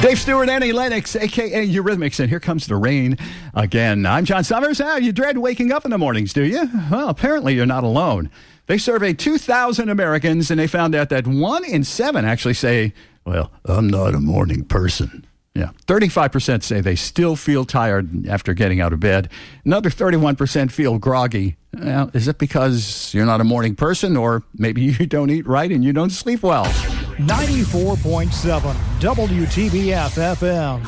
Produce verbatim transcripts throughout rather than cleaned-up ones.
Dave Stewart, Annie Lennox, a k a. Eurythmics, and here comes the rain again. I'm John Summers. Ah, you dread waking up in the mornings, do you? Well, apparently you're not alone. They surveyed two thousand Americans, and they found out that one in seven actually say, well, I'm not a morning person. Yeah, thirty-five percent say they still feel tired after getting out of bed. Another thirty-one percent feel groggy. Well, is it because you're not a morning person, or maybe you don't eat right and you don't sleep well? ninety-four point seven W T B F F M.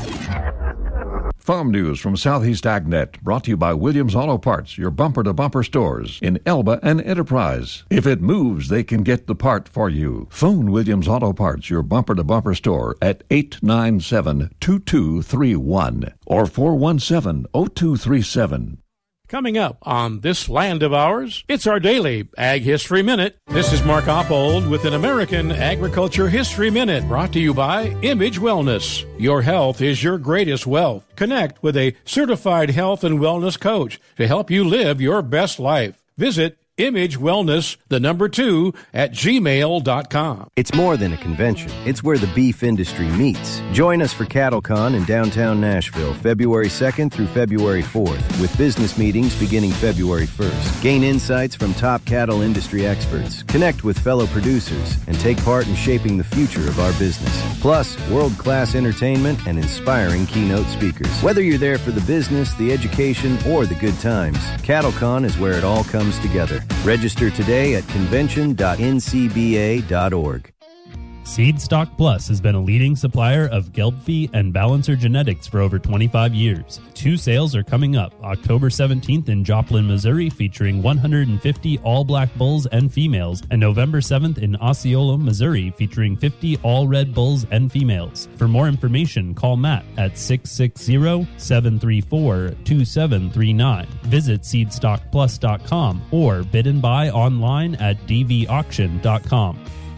Farm news from Southeast AgNet, brought to you by Williams Auto Parts, your bumper-to-bumper stores in Elba and Enterprise. If it moves, they can get the part for you. Phone Williams Auto Parts, your bumper-to-bumper store, at eight nine seven, two two three one or four one seven, oh two three seven. Coming up on this land of ours, it's our daily Ag History Minute. This is Mark Oppold with an American Agriculture History Minute, brought to you by Image Wellness. Your health is your greatest wealth. Connect with a certified health and wellness coach to help you live your best life. Visit Image Wellness, the number two, at gmail dot com. It's more than a convention. It's where the beef industry meets. Join us for CattleCon in downtown Nashville, February second through February fourth, with business meetings beginning February first. Gain insights from top cattle industry experts, connect with fellow producers, and take part in shaping the future of our business. Plus, world-class entertainment and inspiring keynote speakers. Whether you're there for the business, the education, or the good times, CattleCon is where it all comes together. Register today at convention dot n c b a dot org. Seedstock Plus has been a leading supplier of Gelbvieh and Balancer genetics for over twenty-five years. Two sales are coming up, October seventeenth in Joplin, Missouri, featuring one hundred fifty all-black bulls and females, and November seventh in Osceola, Missouri, featuring fifty all-red bulls and females. For more information, call Matt at six six zero, seven three four, two seven three nine. Visit seedstock plus dot com or bid and buy online at d v auction dot com.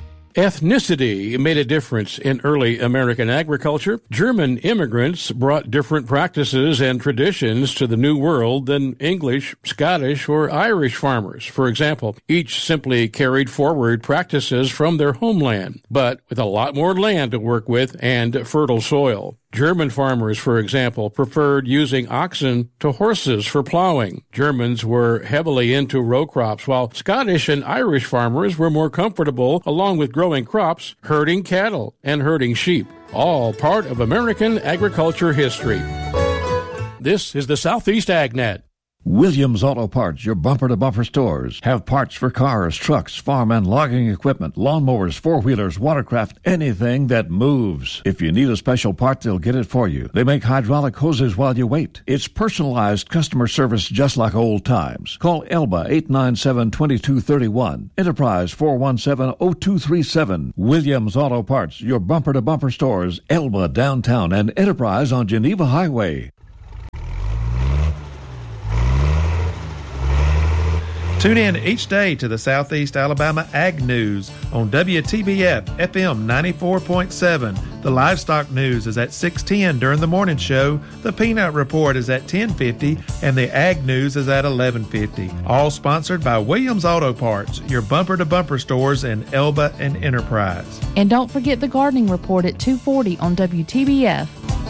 Ethnicity made a difference in early American agriculture. German immigrants brought different practices and traditions to the New World than English, Scottish, or Irish farmers. For example, each simply carried forward practices from their homeland, but with a lot more land to work with and fertile soil. German farmers, for example, preferred using oxen to horses for plowing. Germans were heavily into row crops, while Scottish and Irish farmers were more comfortable, along with growing crops, herding cattle and herding sheep. All part of American agriculture history. This is the Southeast AgNet. Williams Auto Parts, your bumper-to-bumper stores, have parts for cars, trucks, farm and logging equipment, lawnmowers, four-wheelers, watercraft, anything that moves. If you need a special part, they'll get it for you. They make hydraulic hoses while you wait. It's personalized customer service just like old times. Call Elba eight nine seven, two two three one, Enterprise four one seven, oh two three seven. Williams Auto Parts, your bumper-to-bumper stores, Elba downtown and Enterprise on Geneva Highway. Tune in each day to the Southeast Alabama Ag News on W T B F F M ninety-four point seven. The Livestock News is at six ten during the morning show. The Peanut Report is at ten fifty, and the Ag News is at eleven fifty. All sponsored by Williams Auto Parts, your bumper-to-bumper stores in Elba and Enterprise. And don't forget the Gardening Report at two forty on W T B F.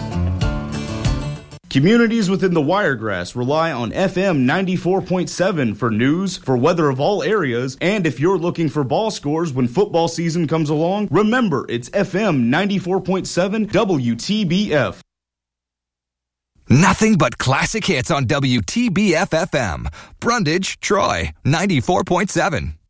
Communities within the Wiregrass rely on F M ninety-four point seven for news, for weather of all areas, and if you're looking for ball scores when football season comes along, remember it's F M ninety-four point seven W T B F. Nothing but classic hits on W T B F F M. Brundage, Troy, ninety-four point seven.